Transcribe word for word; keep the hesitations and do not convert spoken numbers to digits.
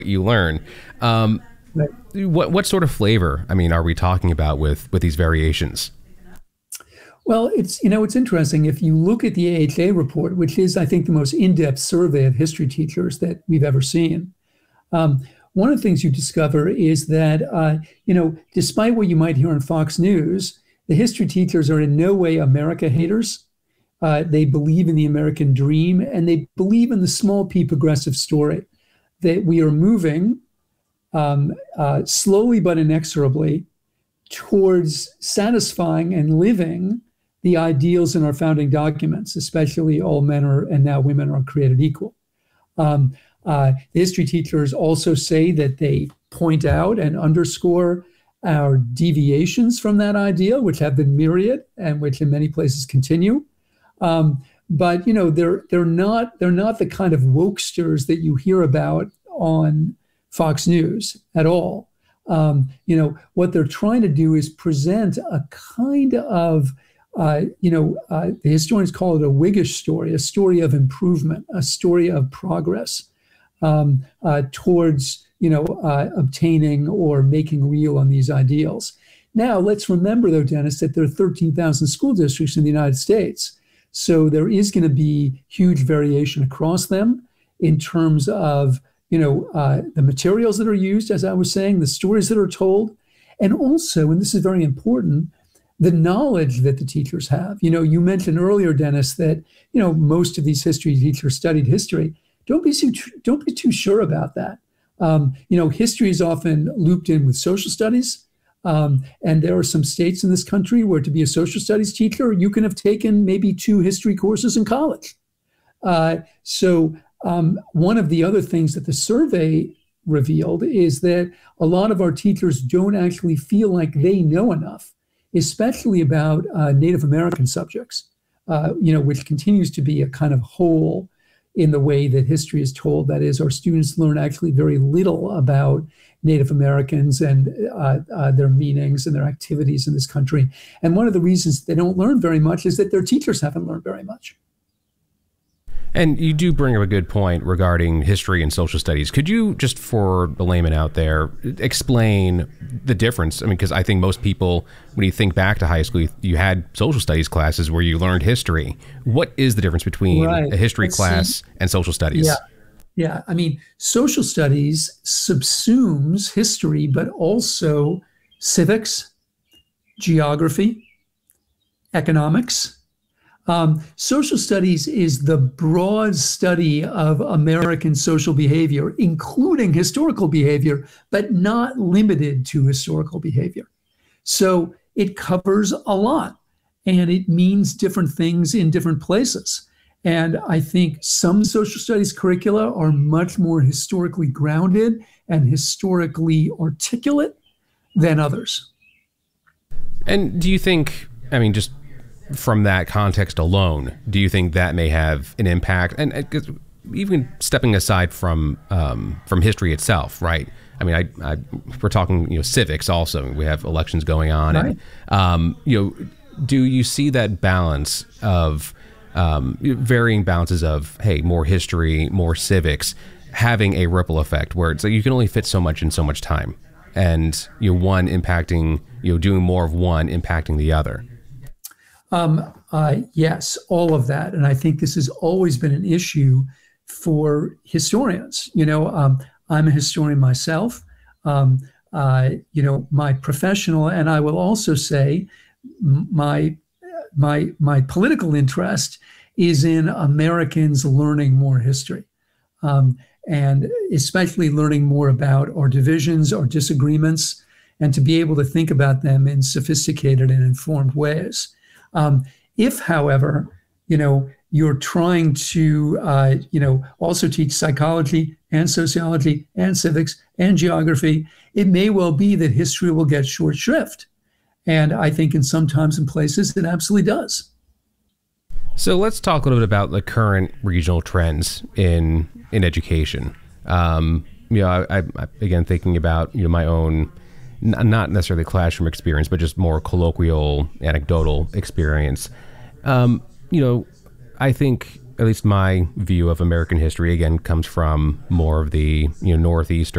you learn. Um, Right. what what sort of flavor, I mean, are we talking about with with these variations? Well, it's, you know, it's interesting. If you look at the A H A report, which is, I think, the most in-depth survey of history teachers that we've ever seen, um, one of the things you discover is that, uh, you know, despite what you might hear on Fox News, the history teachers are in no way America haters. Uh, they believe in the American dream, and they believe in the small p progressive story that we are moving um, uh, slowly but inexorably towards satisfying and living the ideals in our founding documents, especially all men are and now women are created equal. Um, uh, the history teachers also say that they point out and underscore our deviations from that ideal, which have been myriad and which in many places continue. Um, but you know, they're they're not they're not the kind of wokesters that you hear about on Fox News at all. Um, you know, what they're trying to do is present a kind of, uh, you know, uh, the historians call it a Whiggish story, a story of improvement, a story of progress um, uh, towards, you know, uh, obtaining or making real on these ideals. Now, let's remember, though, Dennis, that there are thirteen thousand school districts in the United States. So there is going to be huge variation across them in terms of, you know, uh, the materials that are used, as I was saying, the stories that are told, and also, and this is very important, the knowledge that the teachers have. You know, you mentioned earlier, Dennis, that, you know, most of these history teachers studied history. Don't be too, don't be too sure about that. Um, you know, history is often looped in with social studies. Um, and there are some states in this country where to be a social studies teacher, you can have taken maybe two history courses in college. Uh, so um, one of the other things that the survey revealed is that a lot of our teachers don't actually feel like they know enough, especially about uh, Native American subjects, uh, you know, which continues to be a kind of hole in the way that history is told. That is, our students learn actually very little about Native Americans and uh, uh, their meanings and their activities in this country. And one of the reasons they don't learn very much is that their teachers haven't learned very much. And you do bring up a good point regarding history and social studies. Could you, just for the layman out there, explain the difference? I mean, because I think most people, when you think back to high school, you had social studies classes where you learned history. What is the difference between Right. a history Let's class see. and social studies? Yeah. Yeah. I mean, social studies subsumes history, but also civics, geography, economics. Um, social studies is the broad study of American social behavior, including historical behavior, but not limited to historical behavior. So it covers a lot, and it means different things in different places. And I think some social studies curricula are much more historically grounded and historically articulate than others. And do you think, I mean, just from that context alone, do you think that may have an impact? And uh, even stepping aside from um, from history itself, right? I mean, I, I we're talking, you know, civics also. We have elections going on, Right. and um, you know, do you see that balance of um, varying balances of, hey, more history, more civics, having a ripple effect where it's like you can only fit so much in so much time, and you know, one impacting, you know, doing more of one impacting the other? Um, uh, yes, all of that. And I think this has always been an issue for historians. You know, um, I'm a historian myself. Um, uh, you know, my professional, and I will also say my my my political interest is in Americans learning more history, um, and especially learning more about our divisions, our disagreements, and to be able to think about them in sophisticated and informed ways. Um, if, however, you know, you're trying to, uh, you know, also teach psychology and sociology and civics and geography, it may well be that history will get short shrift. And I think in sometimes in places it absolutely does. So let's talk a little bit about the current regional trends in in education. Um, you know, I, I, again, thinking about, you know, my own, n- not necessarily classroom experience, but just more colloquial, anecdotal experience. Um, you know, I think at least my view of American history, again, comes from more of the, you know, northeastern